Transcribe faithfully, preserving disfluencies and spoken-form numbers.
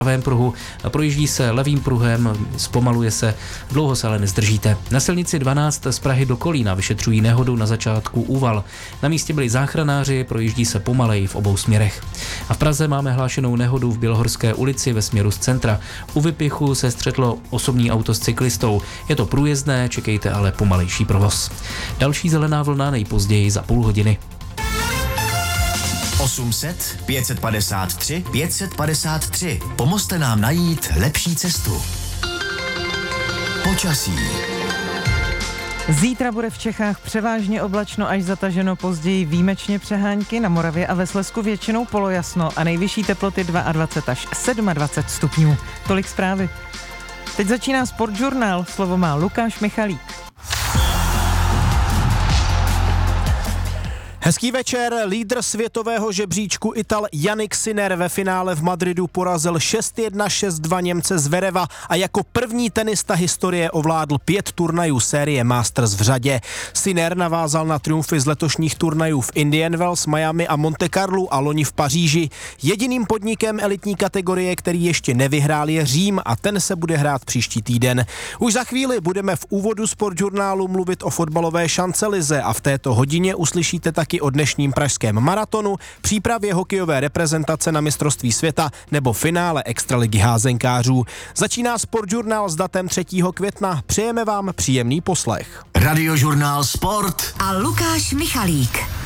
pravém pruhu, projíždí se levým pruhem, zpomaluje se, dlouho se ale nezdržíte. Na silnici dvanáct z Prahy do Kolína vyšetřují nehodu na začátku Úval. Na místě byli záchranáři, projíždí se pomaleji v obou směrech. A v Praze máme hlášenou nehodu v Bělohorské ulici ve směru z centra. U Vypichu se střetlo osobní auto s cyklistou. Je to průjezdné, čekejte ale pomalejší provoz. Další zelená vlna nejpozději za půl hodiny. osm set, pět padesát tři, pět padesát tři. Pomozte nám najít lepší cestu. Počasí. Zítra bude v Čechách převážně oblačno až zataženo, později výjimečně přehánky, na Moravě a ve Slezsku většinou polojasno a nejvyšší teploty dvacet dva až dvacet sedm stupňů. Tolik zprávy. Teď začíná Sportžurnál, slovo má Lukáš Michalík. Hezký večer, lídr světového žebříčku Ital Jannik Sinner ve finále v Madridu porazil šest jedna šest dva Němce Zvereva a jako první tenista historie ovládl pět turnajů série Masters v řadě. Sinner navázal na triumfy z letošních turnajů v Indian Wells, Miami a Monte Carlu a loni v Paříži. Jediným podnikem elitní kategorie, který ještě nevyhrál, je Řím a ten se bude hrát příští týden. Už za chvíli budeme v úvodu Sportžurnálu mluvit o fotbalové šancelize a v této hodině uslyšíte tak o dnešním pražském maratonu, přípravě hokejové reprezentace na mistrovství světa nebo finále extraligy házenkářů. Začíná Sportžurnál s datem třetího května. Přejeme vám příjemný poslech. Radiožurnál Sport a Lukáš Michalík.